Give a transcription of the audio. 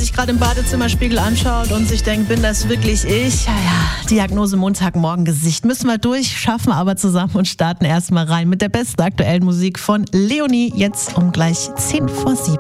sich gerade im Badezimmerspiegel anschaut und sich denkt, bin das wirklich ich? Ja, Diagnose Montagmorgen-Gesicht. Müssen wir durch, schaffen wir aber zusammen und starten erstmal rein mit der besten aktuellen Musik von Leonie. Jetzt um gleich 10 vor 7.